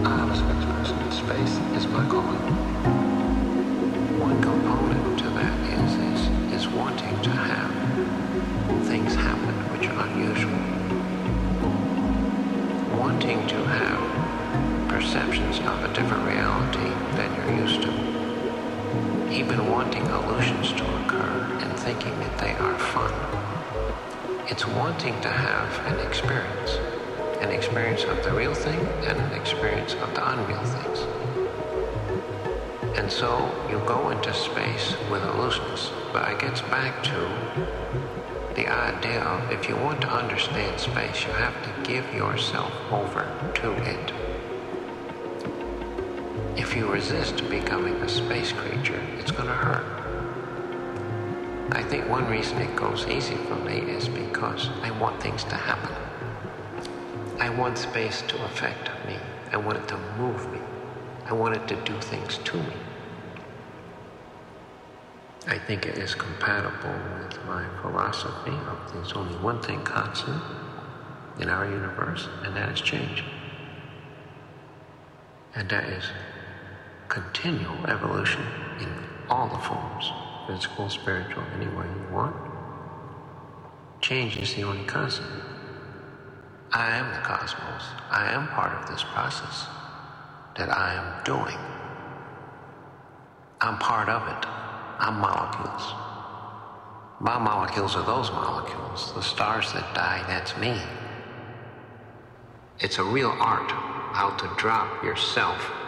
I am a spokesperson in space is my calling. One component to that is wanting to have things happen which are unusual. Wanting to have perceptions of a different reality than you're used to. Even wanting illusions to occur and thinking that they are fun. It's wanting to have an experience of the real thing and an experience of the unreal things. And so you go into space with aloofness, but it gets back to the idea of if you want to understand space, you have to give yourself over to it. If you resist becoming a space creature, it's going to hurt. I think one reason it goes easy for me is because I want things to happen. I want space to affect me. I want it to move me. I want it to do things to me. I think it is compatible with my philosophy of there's only one thing constant in our universe, and that is change. And that is continual evolution in all the forms, physical, spiritual, any way you want. Change is the only constant. I am the cosmos. I am part of this process that I am doing. I'm part of it. I'm molecules. My molecules are those molecules. The stars that die, that's me. It's a real art how to drop yourself